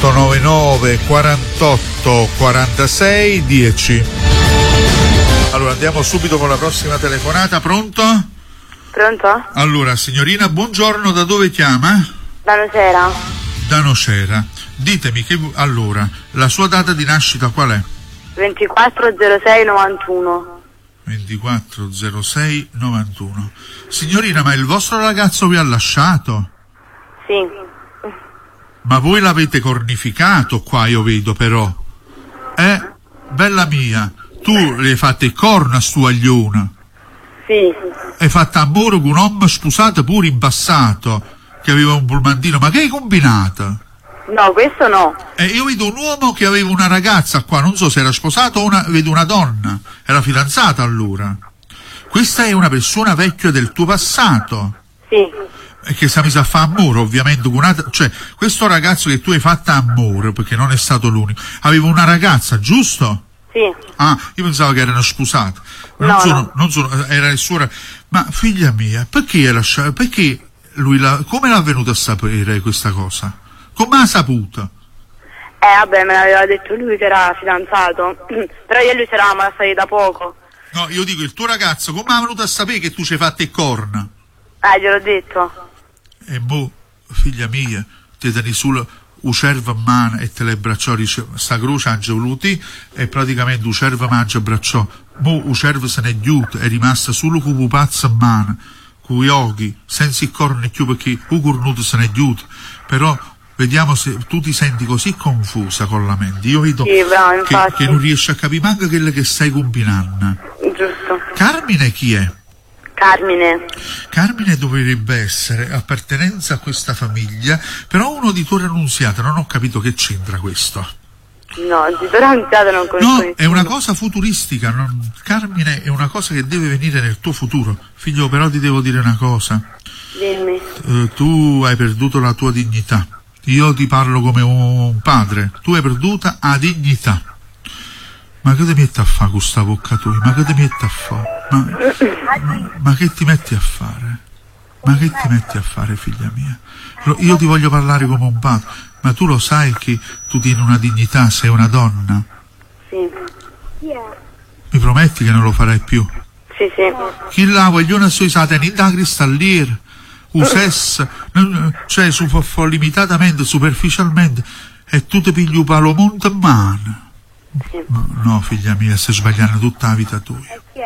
899 48 46 10. Allora andiamo subito con la prossima telefonata. Pronto? Pronto? Allora signorina, buongiorno, da dove chiama? Da Nocera. Da Nocera. Ditemi che allora la sua data di nascita qual è? 240691. 240691. Signorina, ma il vostro ragazzo vi ha lasciato? Sì. Ma voi l'avete cornificato qua, io vedo però. Bella mia, tu le hai fatte corna a sto aglione. Sì. Hai fatto amore con un uomo sposato pure in passato, che aveva un pulmantino, ma che hai combinato? No, questo no. Io vedo un uomo che aveva una ragazza qua, non so se era sposato o vedo una donna, era fidanzata allora. Questa è una persona vecchia del tuo passato. Sì. E che si è messa a fare amore, ovviamente, con cioè, questo ragazzo che tu hai fatto amore, perché non è stato l'unico, aveva una ragazza, giusto? Sì. Ah, io pensavo che erano sposati. No. Non sono, era il suo. Ma figlia mia, perché lui come l'ha venuto a sapere questa cosa? Come ha saputo? Vabbè, me l'aveva detto lui che era fidanzato, però io e lui ci eravamo stati da poco. No, io dico, il tuo ragazzo, come ha venuto a sapere che tu ci hai fatte corna? Gliel'ho detto. E mo, figlia mia, ti tieni solo un cervo in mano e te le bracciò, sta croce ha voluti e praticamente un cervo mangia bracciò. Mo un cervo se n'è giuto, è rimasto solo con un pazzo in mano, con gli occhi, senza il corno più perché un cornuto se n'è giuto. Però vediamo se tu ti senti così confusa con la mente. Io vedo sì, bravo, che non riesci a capire manco quello che stai combinando. Giusto. Carmine chi è? Carmine dovrebbe essere appartenenza a questa famiglia, però uno di tuo Annunziata, non ho capito che c'entra questo. No, di tuo Annunziata non conosco No, nessuno. è una cosa futuristica, Carmine è una cosa che deve venire nel tuo futuro. Figlio, però ti devo dire una cosa. Dimmi. Tu hai perduto la tua dignità. Io ti parlo come un padre. Tu hai perduta la dignità. Ma che ti metti a fare con sta bocca tua? Ma che ti metti a fare? Ma che ti metti a fare? Ma che ti metti a fare, figlia mia? Io ti voglio parlare come un padre, ma tu lo sai che tu tieni una dignità, sei una donna? Sì. Mi prometti che non lo farai più? Sì. Chi la vogliono sui satani da cristalliere, sesso, cioè limitatamente, superficialmente, e tu ti pigli un palomonte in mano. Sì. No, figlia mia, stai sbagliando tutta la vita tua.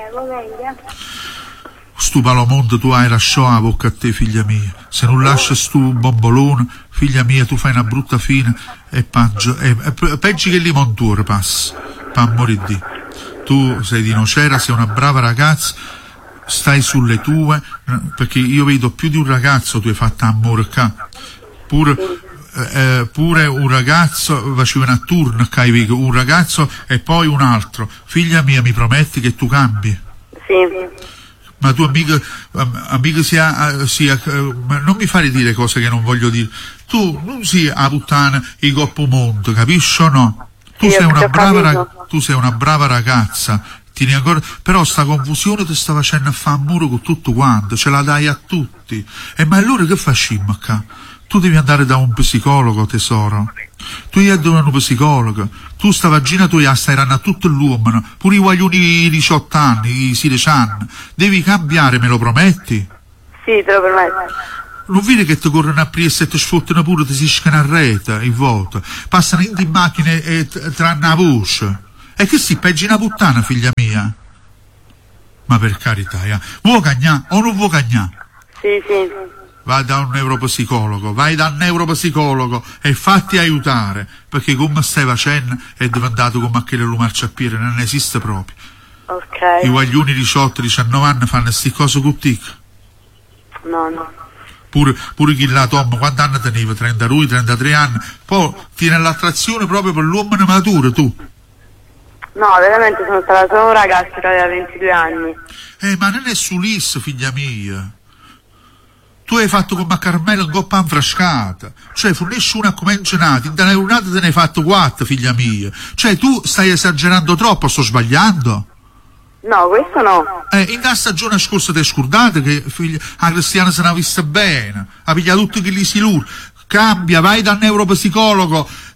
Stu palomonte tu hai lasciato la bocca a te, figlia mia. Se non lasci stu bombolone, figlia mia, tu fai una brutta fine e peggio che il limontuore passa, per amore di. Tu sei di Nocera, sei una brava ragazza, stai sulle tue, perché io vedo più di un ragazzo tu hai fatto amore qua. Pure un ragazzo faceva a turno, un ragazzo e poi un altro. Figlia mia, mi prometti che tu cambi? Sì. Ma tu amica ma non mi fare dire cose che non voglio dire. Tu non sia a puttana i coppo mondo, capisci o no? Tu sei una brava ragazza. Tieni ancora, però sta confusione ti sta facendo a fare un muro con tutto quanto, ce la dai a tutti. Ma allora che facciamo qua? Tu devi andare da un psicologo, tesoro. Tu hai da un psicologo. Tu sta vagina tua stai a tutto l'uomo, pure i guaglioni di 18 anni, i 16 anni. Devi cambiare, me lo prometti? Sì, te lo prometto. Non vedi che ti corrono a pressa e ti sfottano pure, ti si scana a rete, in vuoto. Passano in macchine e tranne la voce. E che si peggi una puttana, figlia mia? Ma per carità, vuoi cagnà o non vuoi cagnà? Sì. Vai da un neuropsicologo e fatti aiutare, perché come stai facendo è diventato come aquele marciapiede, non esiste proprio. Ok. I guaglioni 18-19 anni fanno sti cose con te. No. Pure chi la Tom, quanti anni teneva? 32, 33 anni. Poi tiene l'attrazione proprio per l'uomo maturo, tu. No, veramente sono stata solo un ragazzo che aveva 22 anni. Ma non è sull'is, figlia mia. Tu hai fatto come a Carmelo un coppa infrascata. Cioè, fornisci una come ingenati, da una te ne hai fatto 4, figlia mia. Cioè, tu stai esagerando troppo, sto sbagliando? No, questo no. In la stagione scorsa ti scordate che la Cristiana se ne ha vista bene, ha pigliato tutti che li si lur. Cambia, vai dal neuropsicologo,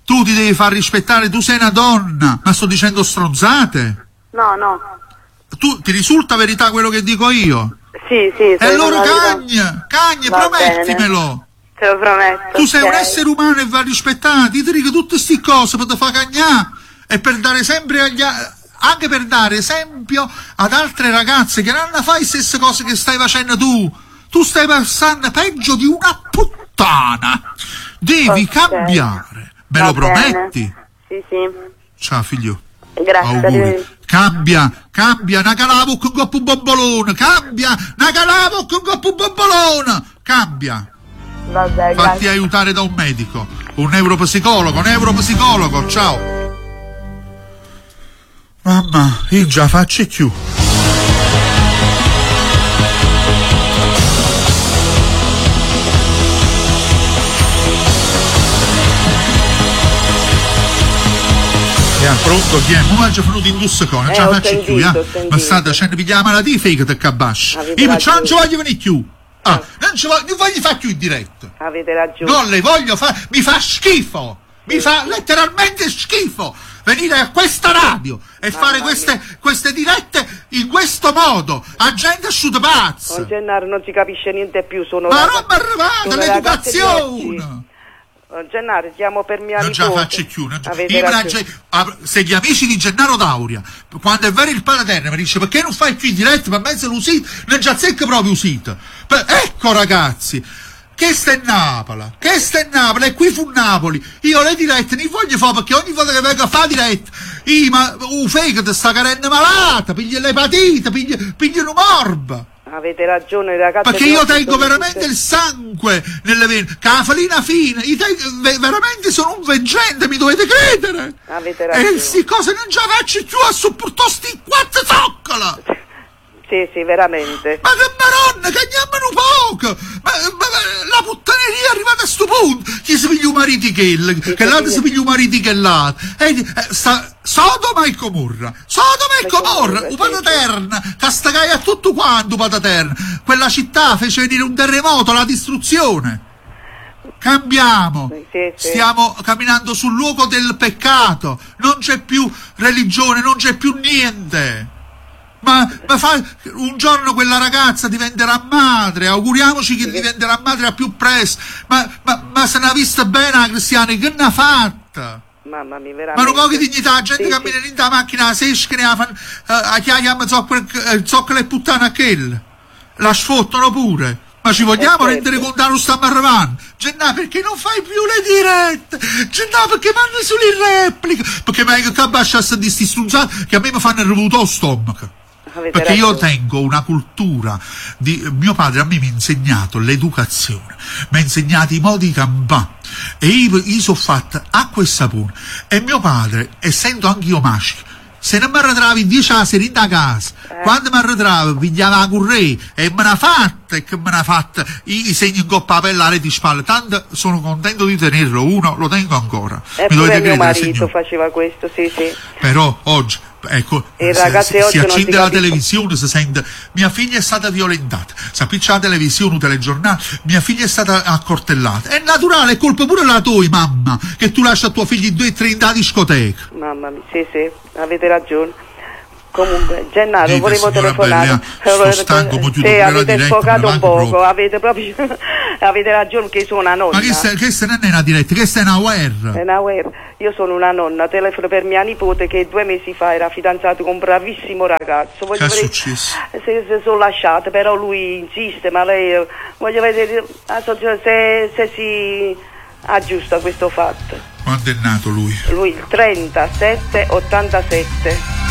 Tu ti devi far rispettare, tu sei una donna, ma sto dicendo stronzate? No, no. Tu, ti risulta verità quello che dico io? Sì. E allora cagna, promettimelo. Te lo prometto. Tu sei un essere umano e va rispettato. Ti dico tutte queste cose per te far cagnare e per dare sempre anche per dare esempio ad altre ragazze che non fai le stesse cose che stai facendo tu. Tu stai passando peggio di una puttana. Devi cambiare. Me lo prometti? Sì. Ciao figlio. Grazie. Auguri. Cambia, una calavo con coppo bombolone, cambia, Vabbè, fatti grazie. aiutare da un medico, un neuropsicologo, ciao. Mamma, io già faccio più. Pronto, chi è? Ma già venuto in due secondi, non ce la faccio più, ma state facendo pigliare la malattia fake te cabascia. Io non ci voglio venire più. Non voglio fare più in diretta. Avete ragione. Non le voglio fare, mi fa schifo. Mi fa letteralmente schifo venire a questa radio e fare queste dirette in questo modo. A gente asciutta pazza. Con Gennaro non si capisce niente più, ma roba arrivata, l'educazione. Gennaro, chiamo per mia nipote. Non ce la faccio più. Se gli amici di Gennaro Dauria, quando è vero il Palaterra, mi dice perché non fai più in diretta per mezzo l'usita, non ci azzecca proprio usita. Ecco ragazzi, che sta in Napoli, e qui fu Napoli. Io le dirette ne voglio fare perché ogni volta che vengo a fare diretta, ma fegato sta carenne malata, piglia l'epatite, piglia un morbo. Avete ragione ragazzi. Perché io tengo veramente il sangue nelle vene, cafalina fine, veramente sono un veggente, mi dovete credere. Avete ragione. E queste cose non ce la faccio più a sopportare sti quattro zoccola. Sì, veramente. Ma che maronna, cagniamolo poco! Ma la puttaneria è arrivata a sto punto! Chi si piglia un mariti che l'altro si piglia un mariti che l'altro. Sodoma e Gomorra! Un Pataterna! Castagai a tutto quanto Pataterna! Quella città fece venire un terremoto, la distruzione! Cambiamo! Stiamo camminando sul luogo del peccato! Non c'è più religione, non c'è più niente! Ma un giorno quella ragazza diventerà madre, auguriamoci che diventerà madre a più presto, ma se ne ha vista bene la Cristiana, che ne ha fatta? Mamma mia, veramente. Ma non pochi dignità, la gente cammina in da macchina, se esce a chiagliamo zoccola e puttana a quella, la sfottano pure. Ma ci vogliamo rendere conto che non stiamo arrivando? Gennà, perché non fai più le dirette? Gennà, perché vanno sulle repliche? Perché meglio che abbasciasse di sti strunzati che a me mi fanno il revuto allo stomaco. Perché io tengo una cultura mio padre a me mi ha insegnato l'educazione, mi ha insegnato i modi di campare e io sono fatta acqua e sapone e mio padre, essendo anch'io maschio, se non mi arretrava in 10 anni in casa, quando mi arretrava pigliava la currei e me l'ha fatta i segni in coppa a pelle di spalle, tanto sono contento di tenerlo, lo tengo ancora. Mi dovete credere, mio marito signor. Faceva questo, sì. Però oggi ecco, si accende la televisione, si sente mia figlia è stata violentata, si appiccia la televisione, un telegiornale, mia figlia è stata accortellata, è naturale, è colpa pure la tua mamma che tu lasci a tuo figlio in 2 e 3 in da discoteca. Mamma mia, sì, avete ragione. Comunque, Gennaro, volevo telefonare. Sto stanco, mo chiudo pure la diretta, sfocato un poco, avete ragione che sono una nonna. Ma questa non è una diretta, questa è una guerra. È una guerra. Io sono una nonna, telefono per mia nipote che 2 mesi fa era fidanzato con un bravissimo ragazzo. Che è successo? Se sono lasciate, però lui insiste, ma lei voglio vedere se si aggiusta questo fatto. Quando è nato lui? Lui il 37-87.